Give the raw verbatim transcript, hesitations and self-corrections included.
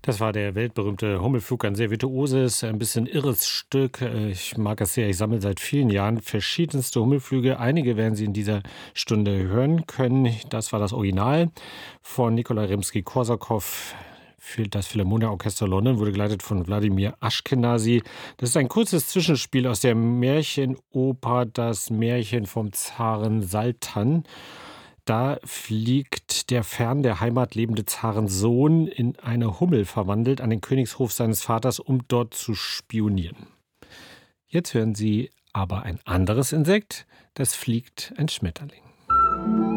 Das war der weltberühmte Hummelflug, ein sehr virtuoses, ein bisschen irres Stück. Äh, Ich mag es sehr. Ich sammle seit vielen Jahren verschiedenste Hummelflüge. Einige werden Sie in dieser Stunde hören können. Das war das Original von Nikolai Rimski-Korsakow. Für das Philharmonia-Orchester London wurde geleitet von Wladimir Aschkenasy. Das ist ein kurzes Zwischenspiel aus der Märchenoper Das Märchen vom Zaren Saltan. Da fliegt der fern der Heimat lebende Zarensohn in eine Hummel verwandelt an den Königshof seines Vaters, um dort zu spionieren. Jetzt hören Sie aber ein anderes Insekt, das fliegt ein Schmetterling.